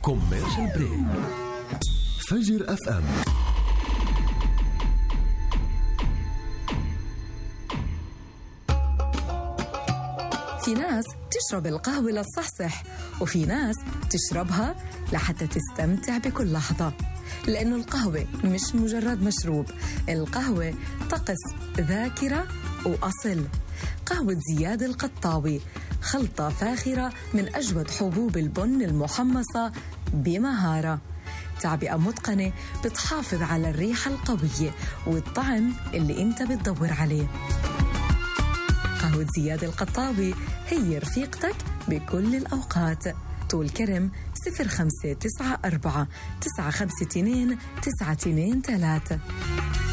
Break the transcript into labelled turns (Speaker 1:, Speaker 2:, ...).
Speaker 1: كوميرشال بريك. فجر اف ام.
Speaker 2: في ناس تشرب القهوة لتصحصح، وفي ناس تشربها لحتى تستمتع بكل لحظة، لأنه القهوة مش مجرد مشروب، القهوة طقس، ذاكرة وأصل. قهوة زياد القطاوي خلطة فاخرة من أجود حبوب البن المحمصة بمهارة، تعبئة متقنة بتحافظ على الريحة القوية والطعم اللي انت بتدور عليه. قهوة زياد القطاوي هي رفيقتك بكل الأوقات. طول كرم 0594 952 923.